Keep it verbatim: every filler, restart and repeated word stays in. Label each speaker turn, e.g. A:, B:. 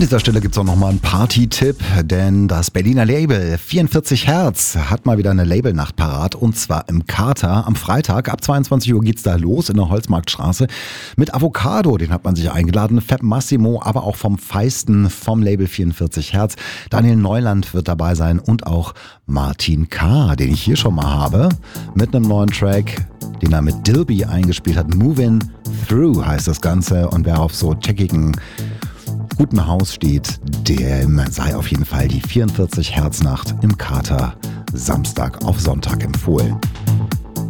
A: dieser Stelle gibt es auch nochmal einen Party-Tipp, denn das Berliner Label vierundvierzig Hertz hat mal wieder eine Labelnacht parat und zwar im Kater am Freitag. Ab zweiundzwanzig Uhr geht's da los in der Holzmarktstraße mit Avocado, den hat man sich eingeladen, Fab Massimo, aber auch vom Feisten vom Label vierundvierzig Hertz. Daniel Neuland wird dabei sein und auch Martin K., den ich hier schon mal habe, mit einem neuen Track, den er mit Dilby eingespielt hat. Movin' Through heißt das Ganze und wer auf so checkigen guten Haus steht, dem sei auf jeden Fall die vierundvierzig Hertz Nacht im Kater Samstag auf Sonntag empfohlen.